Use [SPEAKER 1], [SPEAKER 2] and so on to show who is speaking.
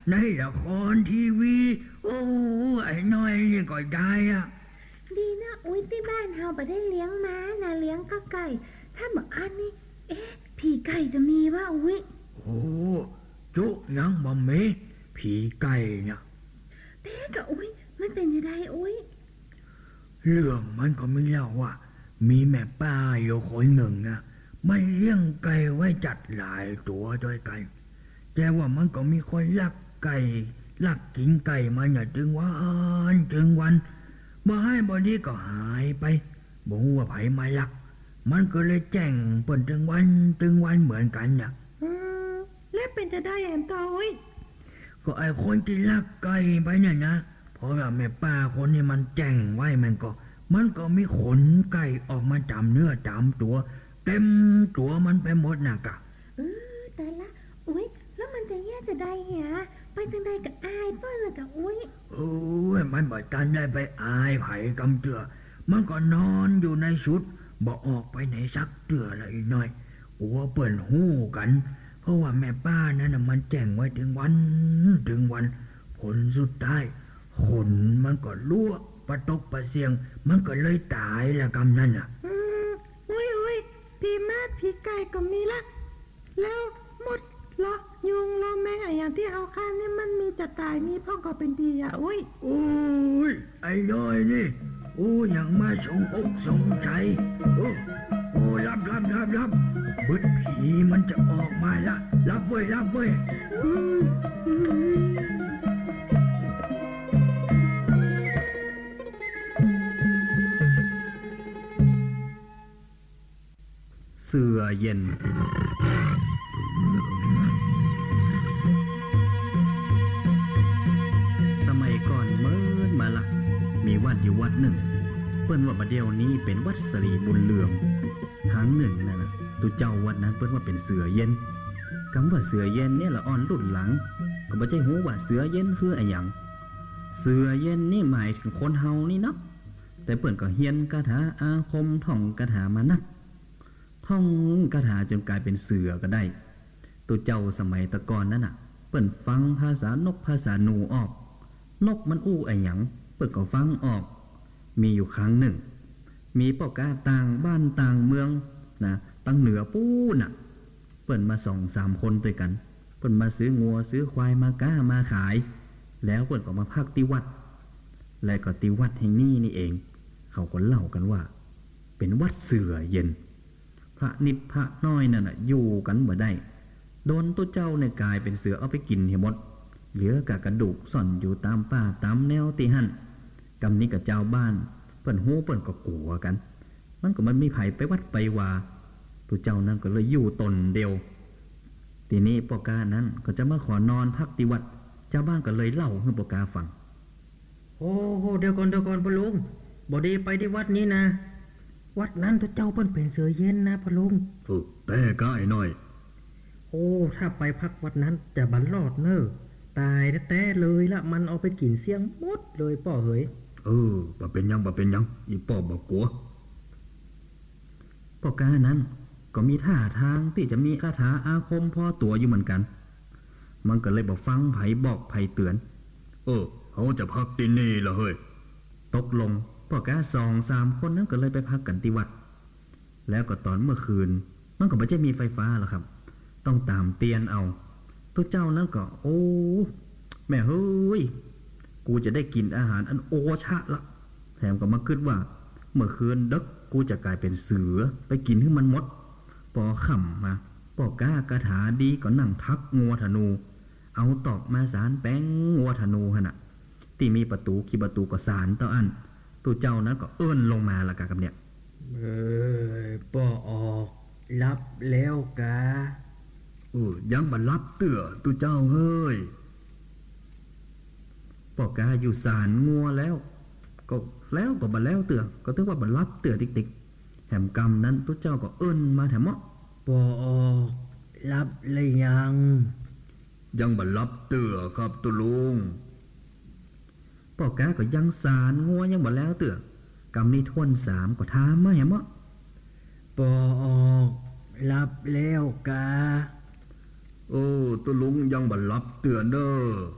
[SPEAKER 1] ในละครทีวีโอ้ไอ้น้อยนี่ก็ได้อะ
[SPEAKER 2] ดีนะอุ้ยที่บ้านเฮาบ่ได้เลี้ยงม้านะเลี้ยงก็ไก่ถ้าเหมือนอันนี้ผีไก่จะมีว่าอุ้ย
[SPEAKER 1] โอ้จุยังบ่มีผีไก่เนี่ย
[SPEAKER 2] แต่กับอุ้ยมันเป็นยังไงอุ้ย
[SPEAKER 1] เรื่องมันก็มีแล้วว่ามีแม่ป้าอยู่คนหนึ่งนะมันเลี้ยงไก่ไว้จัดหลายตัวด้วยกันแต่ว่ามันก็มีคนลักไก่ลักกินไก่มันอย่าถึงวันมาให้บอดี้ก็หายไปบอกว่าไผมาลักมันก็เลยแจ้งเปิ่นถึงวันเหมือนกันน่ะ
[SPEAKER 2] แล้วเป็นจะได้แอมต่ออุ้ย
[SPEAKER 1] ก็ไอ้คนที่ลักไก่ไปเนี่ยนะเพราะว่าแม่ป้าคนนี้มันแจ้งไว้มันก็มีขนไก่ออกมาจำเนื้อจำตัวเต็มตัวมันไปหมดน่ะกะ
[SPEAKER 2] แต่ละอุ้ยแล้วมันจะแย่จะได้เหรอไปทางใดกับอายเปิ้ลเลยกับอุ้ย
[SPEAKER 1] โอ้ยมันบ่ทันได้ไปอายไผกำเจือมันก็นอนอยู่ในชุดบ่ออกไปไหนสักเตือละอีกหน่อยกลัวเปิ่นหู้กันเพราะว่าแม่ป้านั้นน่ะมันแจ้งไว้ถึงวันผลสุดท้ายขนมันก็รั่วประตกประเสียงมันก็เลยตายละกำนั้นน่ะ
[SPEAKER 2] อุ้ยผีมาผีไก่ก็มีละแล้วหมดละยุงละแม่อย่างที่เอาข้านี่มันมีจะตายมีพ่อก็เป็นดีอ่ะอุ้ย
[SPEAKER 1] ไอ้น้อยนี่ยังมาสงอกสงใจรับบึดผีมันจะออกมาละรับเว้ย
[SPEAKER 3] เสือเย็นสมัยก่อนเมื่อมาละมีวัดอยู่วัดหนึ่งเปิ้นว่าบัดเดียวนี้เป็นวัดสรีบุญเรืองครั้งหนึ่งนั่นนะตุเจ้าวัดนั้นเปิ้นว่าเป็นเสือเย็นคำว่าเสือเย็นเนี่ยละอ่อนรุ่นหลังก็บ่ใช่ฮู้ว่าเสือเย็นคืออะไรหยังเสือเย็นนี่หมายถึงคนเฮานี่เนาะแต่เปิ้นก็เฮียนคาถาอาคมท่องคาถามานักท่องคาถาจนกลายเป็นเสือก็ได้ตัวเจ้าสมัยตะกอนนั้นน่ะเปิ้นฟังภาษานกภาษาหนูออกนกมันอู้ไอ้หยังเปิ้นก็ฟังออกมีอยู่ครั้งหนึ่งมีพ่อกาต่างบ้านต่างเมืองนะตั้งเหนือปู้น่ะเปิ้นมา2-3คนด้วยกันเปิ้นมาซื้องัวซื้อควายมาก้ามาขายแล้วเปิ้นก็มาพักที่วัดและก็ที่วัดแห่งนี้นี่เองเขาก็เล่ากันว่าเป็นวัดเสือเย็นพระนิดพระน้อยนั่นน่ะอยู่กันบ่ได้โดนตัวเจ้าเนี่ยกลายเป็นเสือเอาไปกินให้หมดเหลือกะกระดูกซ่อนอยู่ตามป่าตามแนวตีหั่นกำนี้กับเจ้าบ้านเปิ้นฮู้เปิ้นก็กลัวกันมันก็มันมีไผไปวัดไปว่าตัวเจ้านั้นก็เลยอยู่ตนเดียวทีนี้ปอกานั้นก็จะมาขอนอนพักที่วัดเจ้าบ้านก็เลยเล่าให้ปอกาฟัง
[SPEAKER 4] โอ้โหเดี๋ยวก่อนพ่อลุงบ่ดีไปที่วัดนี้นะวัดนั้นตัวเจ้าเปิ้นเป็นเสือเย็นนะพ่อลุง
[SPEAKER 1] แต่ก็ไอ้น้อย
[SPEAKER 4] โอ้ถ้าไปพักวัดนั้นจะบันรอดเนอะตายแต่เลยละมันเอาไปกินเสียงหมดเลยป่อเฮ้ย
[SPEAKER 1] บ่เป็นยังอีป่อบ่กลัว
[SPEAKER 3] ปอกานั้นก็มีท่าทางที่จะมีคาถาอาคมพอตัวอยู่เหมือนกันมันก็เลยบอกฟังไผบอกไผเตือน
[SPEAKER 1] เขาจะพักที่นี่ละเฮ้ย
[SPEAKER 3] ตกลงปอกา2-3คนนั้นก็เลยไปพักกันที่วัดแล้วก็ตอนเมื่อคืนมันก็ไม่ใช่มีไฟฟ้าหรอกครับต้องตามเตียนเอาตัวเจ้านั้นก็แม่เฮ้ยกูจะได้กินอาหารอันโอชะละแถมก็มาคิดว่าเมื่อคืนดึกกูจะกลายเป็นเสือไปกินให้มันหมดปอขำมาปอกล้ากระถาดีก็นั่งทักงัวธนูเอาตอกมาสารแป้งงัวธนูขนาดที่มีประตูขี้ประตูก็สารต่ออันตัวเจ้านั้นก็เอื้อนลงมาละกะกับเนี่ย
[SPEAKER 4] ป่อออกรับแล้วกะ
[SPEAKER 1] ยังบันรับเตื้อตัวเจ้าเฮ้ย
[SPEAKER 3] ปอกาอยู่สารงัวแล้วก็บันแล้วเตื้อก็ถึงว่าบันรับเตื้อติ๊กแถมกรรมนั้นตัวเจ้าก็เอื้อนมาแถม
[SPEAKER 4] ป่อออกรับเลย
[SPEAKER 1] ยังบันรับเตื้อครับตุลุง
[SPEAKER 3] ปอกาก็ยังสารงัวยังบันแล้วเตื้อกรรมนี้ทวน3ก็ถามมาแถม
[SPEAKER 4] ป่อออกรับแล้วกะ
[SPEAKER 1] ตุลุงยังบันรับเตื้อเด้อ